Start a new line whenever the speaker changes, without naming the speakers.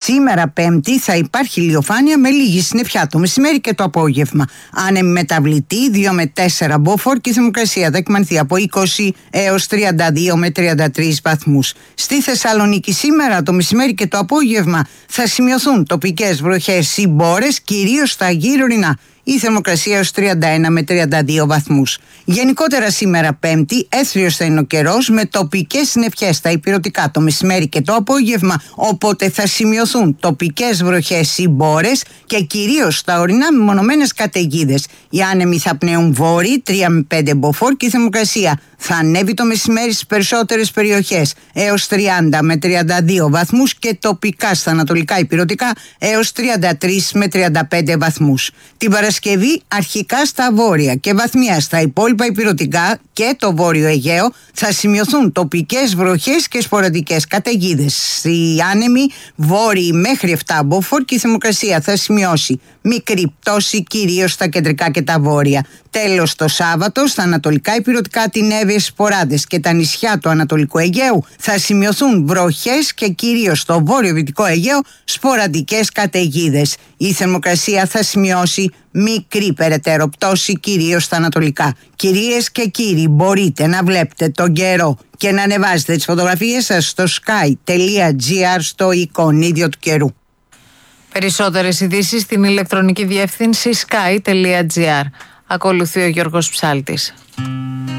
Σήμερα Πέμπτη θα υπάρχει ηλιοφάνεια με λίγη συννεφιά το μεσημέρι και το απόγευμα. Άνεμη μεταβλητή 2 με 4 μποφόρ και η θερμοκρασία θα εκμανθεί από 20 έως 32 με 33 βαθμούς. Στη Θεσσαλονίκη σήμερα το μεσημέρι και το απόγευμα θα σημειωθούν τοπικές βροχές ή μπόρες, κυρίως στα γύρω-ορεινά. Η θερμοκρασία έως 31 με 32 βαθμούς. Γενικότερα σήμερα Πέμπτη έθριος θα είναι ο καιρός με τοπικές συννεφιές στα ηπειρωτικά το μεσημέρι και το απόγευμα, οπότε θα σημειωθούν τοπικές βροχές ή μπόρες και κυρίως στα ορεινά μεμονωμένες καταιγίδες. Οι άνεμοι θα πνέουν βόρειοι 3 με 5 μποφόρ και η θερμοκρασία θα ανέβει το μεσημέρι στις περισσότερες περιοχές έως 30 με 32 βαθμούς και τοπικά στα ανατολικά ηπειρωτικά έως 33 με 35 βαθμούς. Την Παρασκευή αρχικά στα βόρεια και βαθμία στα υπόλοιπα ηπειρωτικά και το βόρειο Αιγαίο θα σημειωθούν τοπικές βροχές και σποραδικές καταιγίδες. Οι άνεμοι βόρειοι μέχρι 7 μποφόρ και η θερμοκρασία θα σημειώσει μικρή πτώση κυρίως στα κεντρικά και τα βόρεια. Τέλος το Σάββατο στα ανατολικά ηπειρωτικά, την Εύβοια, Σποράδες και τα νησιά του Ανατολικού Αιγαίου θα σημειωθούν βροχές και κυρίως στο βόρειο-δυτικό Αιγαίο σποραδικές καταιγίδες. Η θερμοκρασία θα σημειώσει μικρή περαιτέρω πτώση κυρίως στα ανατολικά. Κυρίες και κύριοι, μπορείτε να βλέπετε τον καιρό και να ανεβάζετε τις φωτογραφίες σας στο sky.gr στο εικονίδιο του καιρού.
Περισσότερες ειδήσεις στην ηλεκτρονική διεύθυνση sky.gr. Ακολουθεί ο Γιώργος Ψάλτης.